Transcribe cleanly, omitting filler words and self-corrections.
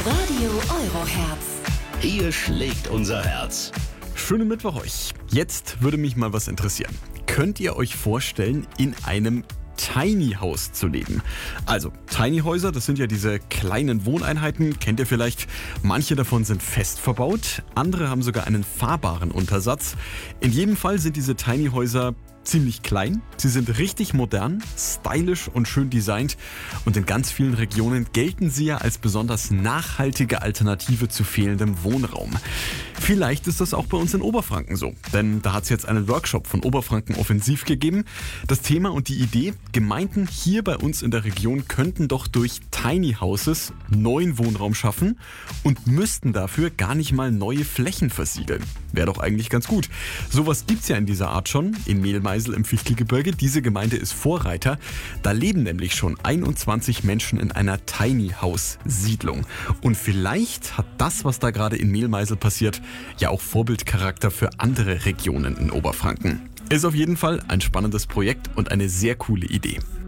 Radio Euroherz. Hier schlägt unser Herz. Schönen Mittwoch euch. Jetzt würde mich mal was interessieren. Könnt ihr euch vorstellen, in einem Tiny House zu leben? Also, Tiny Häuser, das sind ja diese kleinen Wohneinheiten, kennt ihr vielleicht. Manche davon sind fest verbaut, andere haben sogar einen fahrbaren Untersatz. In jedem Fall sind diese Tiny Häuser ziemlich klein, sie sind richtig modern, stylisch und schön designt und in ganz vielen Regionen gelten sie ja als besonders nachhaltige Alternative zu fehlendem Wohnraum. Vielleicht ist das auch bei uns in Oberfranken so, denn da hat es jetzt einen Workshop von Oberfranken Offensiv gegeben. Das Thema und die Idee: Gemeinden hier bei uns in der Region könnten doch durch Tiny Houses neuen Wohnraum schaffen und müssten dafür gar nicht mal neue Flächen versiegeln. Wäre doch eigentlich ganz gut. Sowas gibt's ja in dieser Art schon in Mehlmeisel im Fichtelgebirge. Diese Gemeinde ist Vorreiter. Da leben nämlich schon 21 Menschen in einer Tiny House Siedlung. Und vielleicht hat das, was da gerade in Mehlmeisel passiert, ja auch Vorbildcharakter für andere Regionen in Oberfranken. Ist auf jeden Fall ein spannendes Projekt und eine sehr coole Idee.